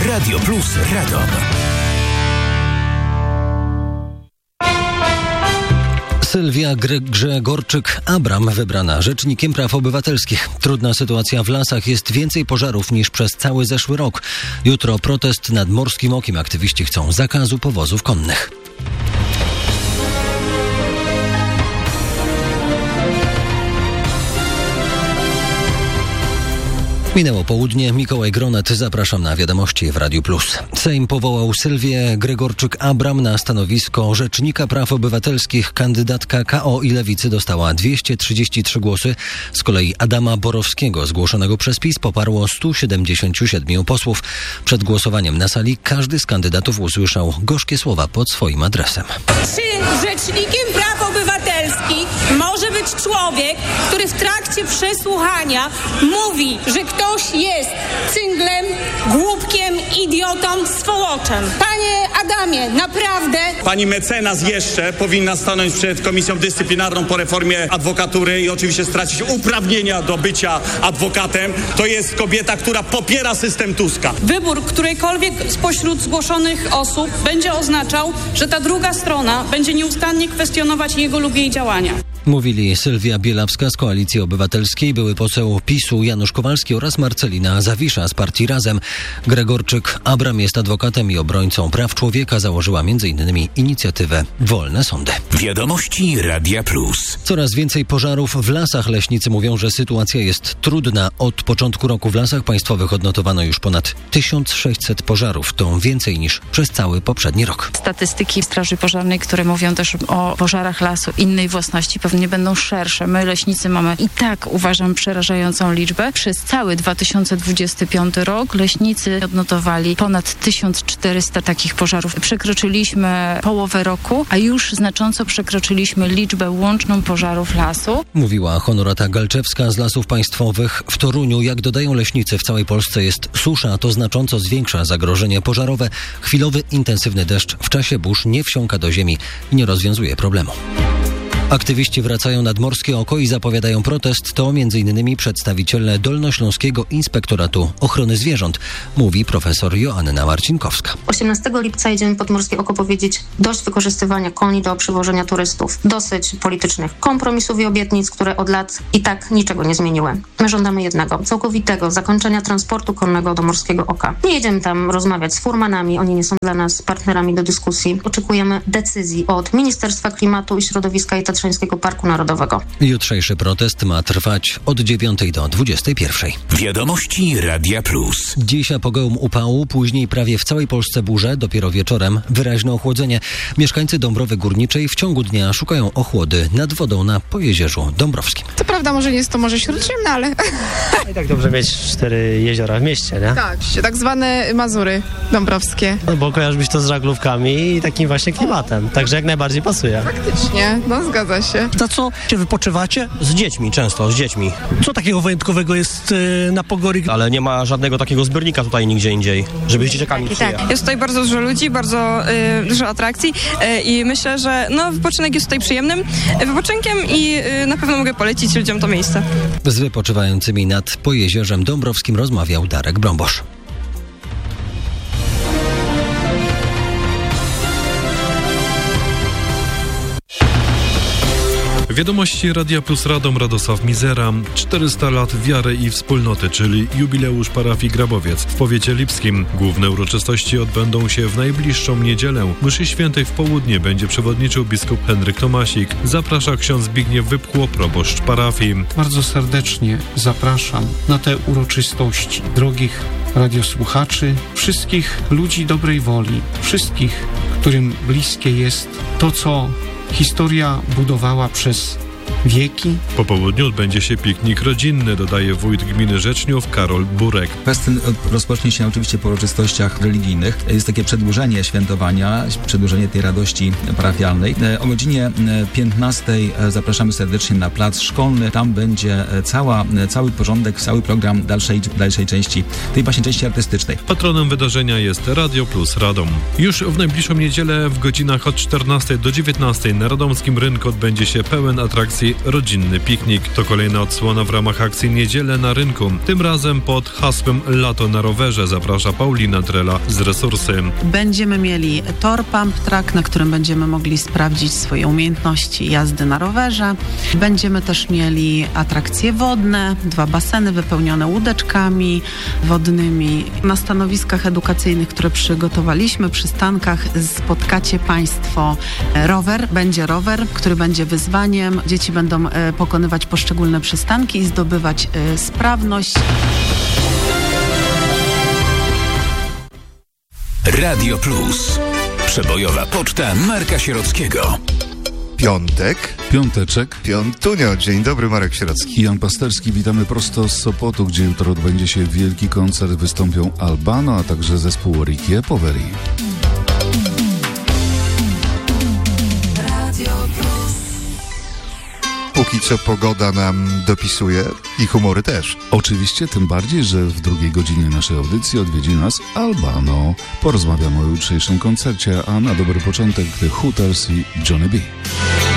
Radio Plus Radom. Sylwia Gregorczyk-Abram wybrana rzecznikiem praw obywatelskich. Trudna sytuacja w lasach, jest więcej pożarów niż przez cały zeszły rok. Jutro protest nad Morskim Okiem. Aktywiści chcą zakazu powozów konnych. Minęło południe. Mikołaj Gronet. Zapraszam na wiadomości w Radiu Plus. Sejm powołał Sylwię Gregorczyk-Abram na stanowisko rzecznika praw obywatelskich. Kandydatka KO i Lewicy dostała 233 głosy. Z kolei Adama Borowskiego, zgłoszonego przez PiS, poparło 177 posłów. Przed głosowaniem na sali każdy z kandydatów usłyszał gorzkie słowa pod swoim adresem. Czy rzecznikiem praw obywatelskich może być człowiek, który w trakcie przesłuchania mówi, że ktoś jest cynglem, głupkiem, idiotą, swołoczem? Panie Adamie, naprawdę... Pani mecenas jeszcze powinna stanąć przed Komisją Dyscyplinarną po reformie adwokatury i oczywiście stracić uprawnienia do bycia adwokatem. To jest kobieta, która popiera system Tuska. Wybór którejkolwiek spośród zgłoszonych osób będzie oznaczał, że ta druga strona będzie nieustannie kwestionować jego lub jej działania. Mówili Sylwia Bielawska z Koalicji Obywatelskiej, były poseł PiS-u Janusz Kowalski oraz Marcelina Zawisza z partii Razem. Gregorczyk-Abram jest adwokatem i obrońcą praw człowieka. Założyła m.in. inicjatywę Wolne Sądy. Wiadomości Radia Plus. Coraz więcej pożarów w lasach. Leśnicy mówią, że sytuacja jest trudna. Od początku roku w Lasach Państwowych odnotowano już ponad 1600 pożarów. To więcej niż przez cały poprzedni rok. Statystyki Straży Pożarnej, które mówią też o pożarach lasu innej własności, pewnie będą szersze. My, leśnicy, mamy i tak, uważam, przerażającą liczbę. Przez cały 2025 rok leśnicy odnotowali ponad 1400 takich pożarów. Przekroczyliśmy połowę roku, a już znacząco przekroczyliśmy liczbę łączną pożarów lasu. Mówiła Honorata Galczewska z Lasów Państwowych. W Toruniu, jak dodają leśnicy, w całej Polsce jest susza, a to znacząco zwiększa zagrożenie pożarowe. Chwilowy, intensywny deszcz w czasie burz nie wsiąka do ziemi i nie rozwiązuje problemu. Aktywiści wracają nad Morskie Oko i zapowiadają protest. To m.in. przedstawiciele Dolnośląskiego Inspektoratu Ochrony Zwierząt, mówi profesor Joanna Marcinkowska. 18 lipca jedziemy pod Morskie Oko powiedzieć dość wykorzystywania koni do przywożenia turystów. Dosyć politycznych kompromisów i obietnic, które od lat i tak niczego nie zmieniły. My żądamy jednego, całkowitego zakończenia transportu konnego do Morskiego Oka. Nie jedziemy tam rozmawiać z furmanami, oni nie są dla nas partnerami do dyskusji. Oczekujemy decyzji od Ministerstwa Klimatu i Środowiska i Tatrzańskiego Parku Narodowego. Jutrzejszy protest ma trwać od 9 do 21. Wiadomości Radia Plus. Dziś apogeum upału, później prawie w całej Polsce burze, dopiero wieczorem wyraźne ochłodzenie. Mieszkańcy Dąbrowy Górniczej w ciągu dnia szukają ochłody nad wodą na Pojezierzu Dąbrowskim. Co prawda może nie jest to Morze Śródziemne, ale... I tak dobrze mieć 4 jeziora w mieście, nie? Tak zwane Mazury Dąbrowskie. No bo kojarzysz to z żaglówkami i takim właśnie klimatem, także jak najbardziej pasuje. Faktycznie, no zgadza się. Na co się wypoczywacie? Z dziećmi często, z dziećmi. Co takiego wyjątkowego jest na Pogory? Ale nie ma żadnego takiego zbiornika tutaj nigdzie indziej, żeby z dzieciakami przyjechać. Tak. Jest tutaj bardzo dużo ludzi, bardzo dużo atrakcji i myślę, że wypoczynek jest tutaj przyjemnym wypoczynkiem i na pewno mogę polecić ludziom to miejsce. Z wypoczywającymi nad Pojezierzem Dąbrowskim rozmawiał Darek Brąbosz. Wiadomości Radia Plus Radom, Radosław Mizera. 400 lat wiary i wspólnoty, czyli jubileusz parafii Grabowiec w powiecie lipskim. Główne uroczystości odbędą się w najbliższą niedzielę. Mszy świętej w południe będzie przewodniczył biskup Henryk Tomasik. Zaprasza ksiądz Zbigniew Wypchło, proboszcz parafii. Bardzo serdecznie zapraszam na te uroczystości drogich radiosłuchaczy, wszystkich ludzi dobrej woli, wszystkich, którym bliskie jest to, co historia budowała przez wieki. Po południu odbędzie się piknik rodzinny, dodaje wójt gminy Rzeczniów Karol Burek. Festyn rozpocznie się oczywiście po uroczystościach religijnych. Jest takie przedłużenie świętowania, przedłużenie tej radości parafialnej. O godzinie 15 zapraszamy serdecznie na plac szkolny. Tam będzie cały porządek, cały program dalszej części, tej właśnie części artystycznej. Patronem wydarzenia jest Radio Plus Radom. Już w najbliższą niedzielę w godzinach od 14 do 19 na radomskim rynku odbędzie się pełen atrakcji czyli rodzinny piknik. To kolejna odsłona w ramach akcji Niedzielę na rynku. Tym razem pod hasłem Lato na rowerze zaprasza Paulina Trela z Resursy. Będziemy mieli tor pump track, na którym będziemy mogli sprawdzić swoje umiejętności jazdy na rowerze. Będziemy też mieli atrakcje wodne, 2 baseny wypełnione łódeczkami wodnymi. Na stanowiskach edukacyjnych, które przygotowaliśmy, przystankach spotkacie Państwo rower. Będzie rower, który będzie wyzwaniem. Dzieci będą pokonywać poszczególne przystanki i zdobywać sprawność. Radio Plus. Przebojowa poczta Marka Sierockiego. Piąteczek. Piątunio. Dzień dobry, Marek Sierocki. Jan Pasterski, witamy prosto z Sopotu, gdzie jutro odbędzie się wielki koncert. Wystąpią Albano, a także zespół Ricky Poveri. Póki co pogoda nam dopisuje i humory też. Oczywiście, tym bardziej, że w drugiej godzinie naszej audycji odwiedzi nas Albano. Porozmawiamy o jutrzejszym koncercie, a na dobry początek The Hooters i Johnny B.